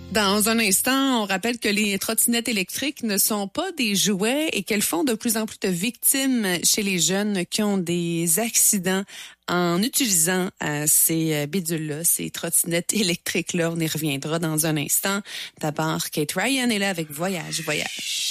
Dans un instant, on rappelle que les trottinettes électriques ne sont pas des jouets et qu'elles font de plus en plus de victimes chez les jeunes qui ont des accidents en utilisant ces bidules-là, ces trottinettes électriques-là. On y reviendra dans un instant. D'abord, Kate Ryan est là avec Voyage, Voyage.